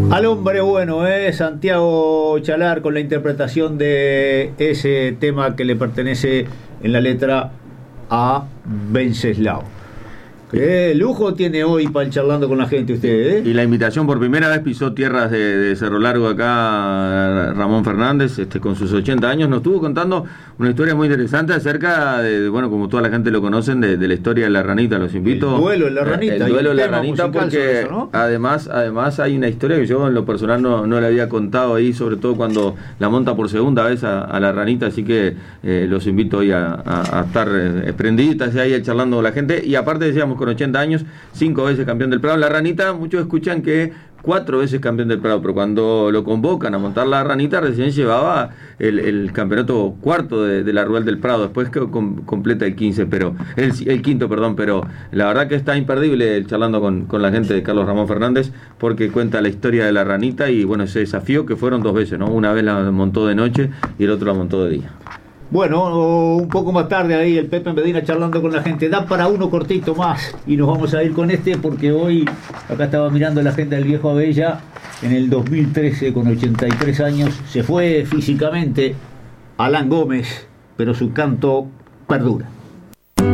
Al hombre bueno, Santiago Chalar, con la interpretación de ese tema que le pertenece en la letra a Venceslao. Qué lujo tiene hoy para ir charlando con la gente usted, Y la invitación, por primera vez pisó tierras de Cerro Largo acá Ramón Fernández, con sus 80 años, nos estuvo contando una historia muy interesante acerca de, bueno, como toda la gente lo conocen, de la historia de la ranita. Los invito. El duelo de la ranita. El duelo de la ranita, porque eso, ¿no? además hay una historia que yo en lo personal no le había contado ahí, sobre todo cuando la monta por segunda vez a la ranita, así que los invito hoy a estar prendiditas ahí charlando con la gente. Y aparte decíamos, con 80 años, 5 veces campeón del Prado. La ranita, muchos escuchan que 4 veces campeón del Prado, pero cuando lo convocan a montar la ranita, recién llevaba el campeonato cuarto de la Rural del Prado, después que completa el 15, pero el quinto, pero la verdad que está imperdible el charlando con la gente de Carlos Ramón Fernández, porque cuenta la historia de la ranita y bueno, ese desafío que fueron 2 veces, ¿no? Una vez la montó de noche y el otro la montó de día. Bueno, un poco más tarde ahí el Pepe Medina charlando con la gente. Da para uno cortito más y nos vamos a ir con porque hoy acá estaba mirando la agenda del viejo Abella. En el 2013, con 83 años, se fue físicamente Alan Gómez, pero su canto perdura.